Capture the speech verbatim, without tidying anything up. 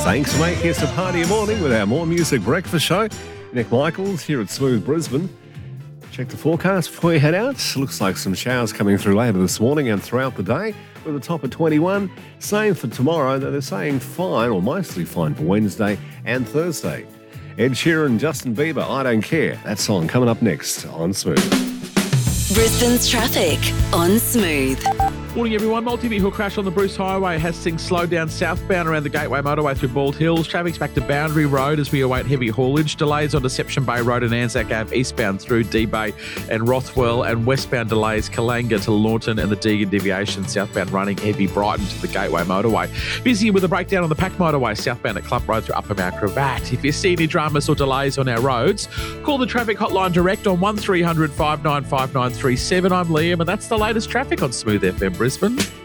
Thanks for making us a party of morning with our More Music Breakfast Show. Nick Michaels here at Smooth Brisbane. Check the forecast before you head out. Looks like some showers coming through later this morning and throughout the day with a top of twenty-one. Same for tomorrow, though they're saying fine or mostly fine for Wednesday and Thursday. Ed Sheeran, Justin Bieber, I Don't Care. That song coming up next on Smooth. Brisbane's traffic on Smooth. Morning everyone. Multi-vehicle crash on the Bruce Highway has things slowed down southbound around the Gateway Motorway through Bald Hills. Traffic's back to Boundary Road as we await heavy haulage. Delays on Deception Bay Road and Anzac Ave eastbound through D-Bay and Rothwell, and westbound delays Kalanga to Launton and the Deegan Deviation southbound running heavy Brighton to the Gateway Motorway. Busy with a breakdown on the Pack Motorway southbound at Clump Road through Upper Mount Cravat. If you see any dramas or delays on our roads, call the traffic hotline direct on one three hundred five nine five nine three seven. I'm Liam and that's the latest traffic on Smooth F M Brisbane.